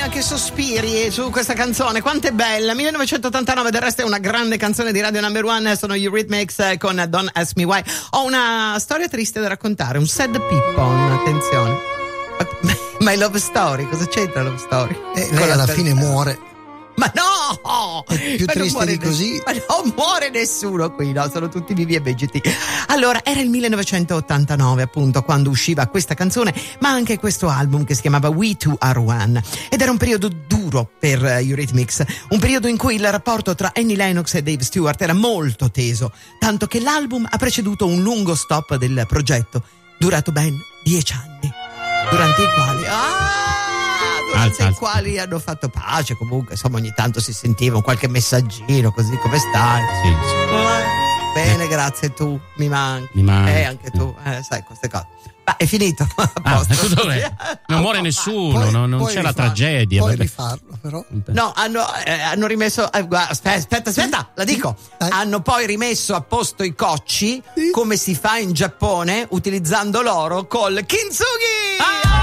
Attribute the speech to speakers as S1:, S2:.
S1: che sospiri su questa canzone, quanto è bella. 1989, del resto è una grande canzone di Radio Number One, sono Eurythmics con Don't Ask Me Why. Ho una storia triste da raccontare, un sad pippon, attenzione. My love story, cosa c'entra love story?
S2: Lei alla fine muore.
S1: Ma no!
S2: È più triste di così.
S1: Ma non muore nessuno qui, no? Sono tutti vivi e vegeti. Allora, era il 1989 appunto quando usciva questa canzone, ma anche questo album che si chiamava We Two Are One. Ed era un periodo duro per Eurythmics, un periodo in cui il rapporto tra Annie Lennox e Dave Stewart era molto teso, tanto che l'album ha preceduto un lungo stop del progetto, durato ben 10 anni, durante i quali... i quali hanno fatto pace, comunque insomma ogni tanto si sentiva un qualche messaggino così, come stai?
S3: Sì.
S1: Bene, grazie, tu mi manchi. Anche tu, sai queste cose. Ma è finito.
S3: Non muore nessuno, non c'è la tragedia.
S2: Puoi rifarlo però.
S1: No, hanno rimesso aspetta, la dico. Hanno poi rimesso a posto i cocci, come si fa in Giappone, utilizzando l'oro col kintsugi.